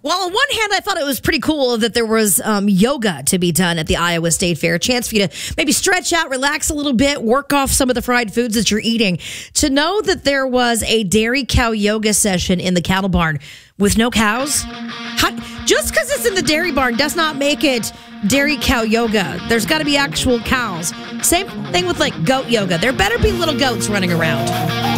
Well, on one hand, I thought it was pretty cool that there was yoga to be done at the Iowa State Fair. A chance for you to maybe stretch out, relax a little bit, work off some of the fried foods that you're eating. To know that there was a dairy cow yoga session in the cattle barn with no cows, just because it's in the dairy barn does not make it dairy cow yoga. There's got to be actual cows. Same thing with like goat yoga. There better be little goats running around.